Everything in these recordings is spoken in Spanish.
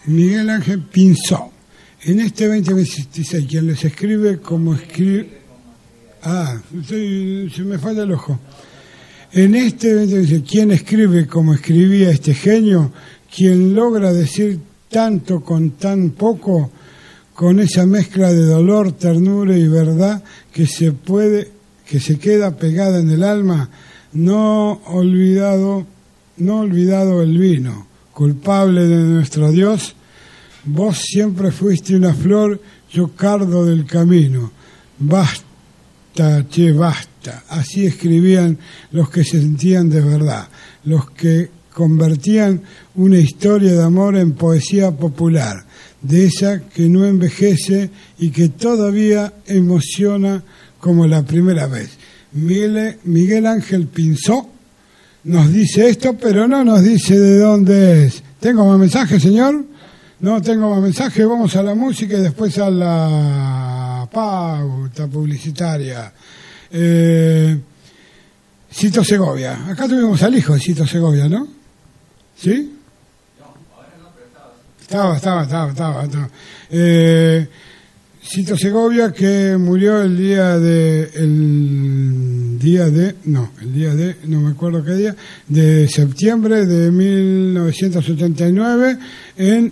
Miguel Ángel Pinzón. En este 2026, quien les escribe como escribe... se me falla el ojo. En este 2026, quien escribe como escribía este genio, quien logra decir tanto con tan poco, con esa mezcla de dolor, ternura y verdad que se queda pegada en el alma, no olvidado el vino, culpable de nuestro Dios. Vos siempre fuiste una flor, yo cardo del camino. Basta, che, basta. Así escribían los que se sentían de verdad, los que convertían una historia de amor en poesía popular, de esa que no envejece y que todavía emociona como la primera vez. Miguel Ángel Pinzón nos dice esto, pero no nos dice de dónde es. ¿Tengo más mensajes, señor? No tengo más mensajes. Vamos a la música y después a la pauta publicitaria. Cito Segovia. Acá tuvimos al hijo de Cito Segovia, ¿no? ¿Sí? Estaba. Cito Segovia, que murió el día de, no me acuerdo qué día, de septiembre de 1979 en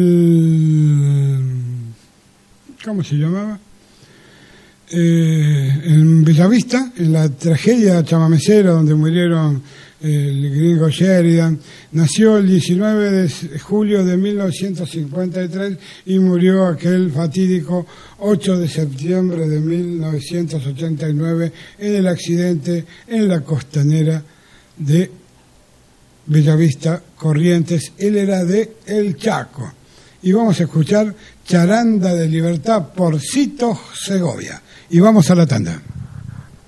¿cómo se llamaba? En Bellavista, en la tragedia chamamecera donde murieron el gringo Sheridan. Nació el 19 de julio de 1953 y murió aquel fatídico 8 de septiembre de 1989 en el accidente en la costanera de Bellavista, Corrientes. Él era de El Chaco. Y vamos a escuchar Charanda de Libertad por Cito Segovia. Y vamos a la tanda.